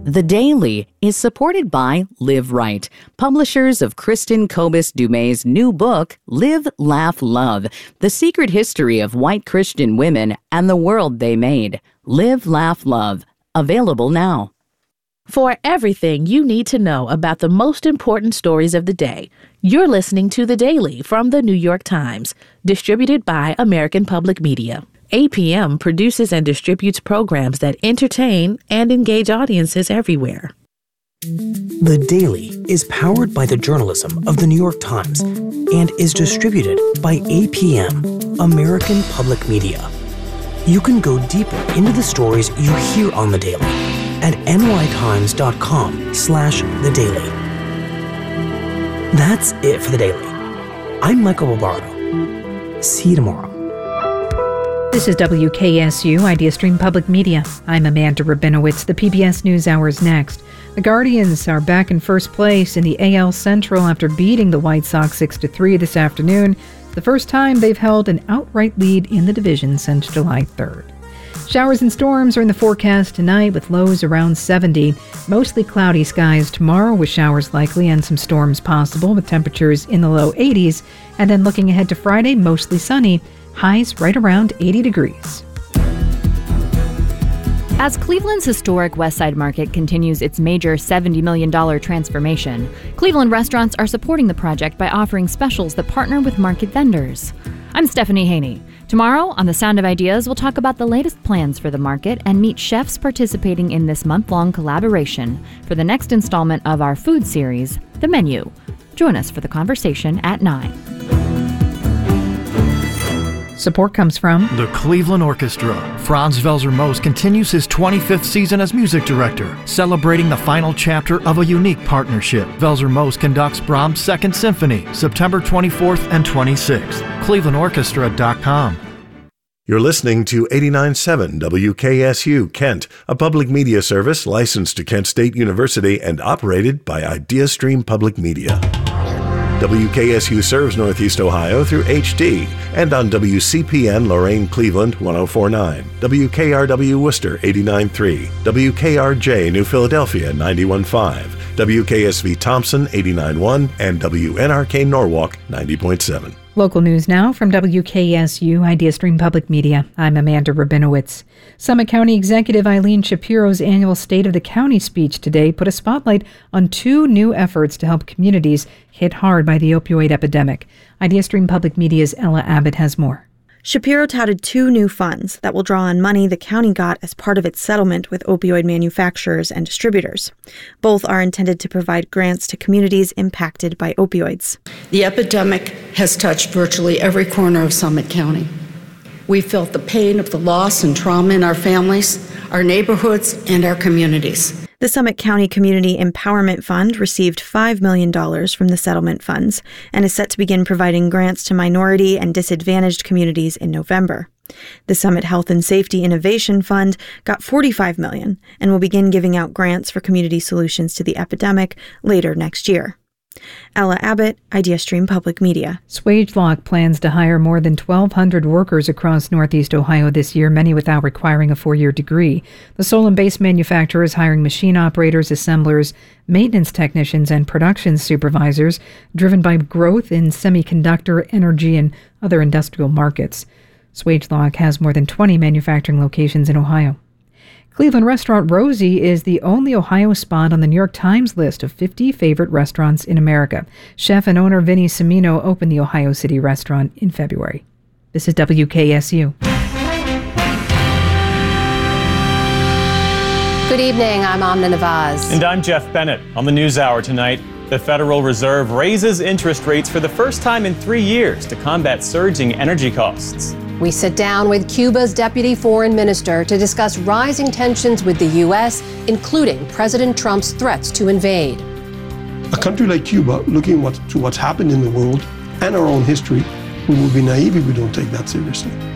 The Daily is supported by Live Right, publishers of Kristen Kobus Dumay's new book, Live, Laugh, Love, The Secret History of White Christian Women and the World They Made. Live, Laugh, Love. Available now. For everything you need to know about the most important stories of the day, you're listening to The Daily from The New York Times, distributed by American Public Media. APM produces and distributes programs that entertain and engage audiences everywhere. The Daily is powered by the journalism of The New York Times and is distributed by APM, American Public Media. You can go deeper into the stories you hear on The Daily at nytimes.com/The Daily. That's it for The Daily. I'm Michael Barbaro. See you tomorrow. This is WKSU IdeaStream Public Media. I'm Amanda Rabinowitz. The PBS NewsHour is next. The Guardians are back in first place in the AL Central after beating the White Sox 6-3 this afternoon. The first time they've held an outright lead in the division since July 3rd. Showers and storms are in the forecast tonight with lows around 70. Mostly cloudy skies tomorrow with showers likely and some storms possible with temperatures in the low 80s. And then looking ahead to Friday, mostly sunny. Highs right around 80 degrees. As Cleveland's historic West Side Market continues its major $70 million transformation, Cleveland restaurants are supporting the project by offering specials that partner with market vendors. I'm Stephanie Haney. Tomorrow on The Sound of Ideas, we'll talk about the latest plans for the market and meet chefs participating in this month-long collaboration for the next installment of our food series, The Menu. Join us for the conversation at 9. Support comes from the Cleveland Orchestra. Franz Welser Most continues his 25th season as music director, celebrating the final chapter of a unique partnership. Welser Most conducts Brahms' Second Symphony, September 24th and 26th. ClevelandOrchestra.com. You're listening to 89.7 WKSU Kent, a public media service licensed to Kent State University and operated by IdeaStream Public Media. WKSU serves Northeast Ohio through HD and on WCPN Lorain Cleveland 104.9, WKRW Worcester 89.3, WKRJ New Philadelphia 91.5, WKSV Thompson 89.1, and WNRK Norwalk 90.7. Local news now from WKSU IdeaStream Public Media. I'm Amanda Rabinowitz. Summit County Executive Eileen Shapiro's annual State of the County speech today put a spotlight on two new efforts to help communities hit hard by the opioid epidemic. IdeaStream Public Media's Ella Abbott has more. Shapiro touted two new funds that will draw on money the county got as part of its settlement with opioid manufacturers and distributors. Both are intended to provide grants to communities impacted by opioids. The epidemic has touched virtually every corner of Summit County. We felt the pain of the loss and trauma in our families, our neighborhoods, and our communities. The Summit County Community Empowerment Fund received $5 million from the settlement funds and is set to begin providing grants to minority and disadvantaged communities in November. The Summit Health and Safety Innovation Fund got $45 million and will begin giving out grants for community solutions to the epidemic later next year. Ella Abbott, IdeaStream Public Media. Swagelok plans to hire more than 1,200 workers across Northeast Ohio this year, many without requiring a four-year degree. The Solon-based manufacturer is hiring machine operators, assemblers, maintenance technicians, and production supervisors, driven by growth in semiconductor, energy, and other industrial markets. Swagelok has more than 20 manufacturing locations in Ohio. Cleveland restaurant Rosie is the only Ohio spot on the New York Times list of 50 favorite restaurants in America. Chef and owner Vinny Cimino opened the Ohio City restaurant in February. This is WKSU. Good evening, I'm Amna Nawaz. And I'm Jeff Bennett. On the NewsHour tonight, the Federal Reserve raises interest rates for the first time in 3 years to combat surging energy costs. We sit down with Cuba's deputy foreign minister to discuss rising tensions with the U.S., including President Trump's threats to invade. A country like Cuba, looking to what's happened in the world and our own history, we will be naive if we don't take that seriously.